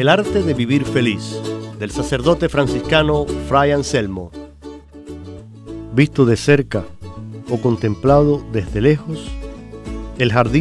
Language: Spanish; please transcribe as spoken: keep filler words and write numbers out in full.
El arte de vivir feliz, del sacerdote franciscano Fray Anselmo. Visto de cerca o contemplado desde lejos, el jardín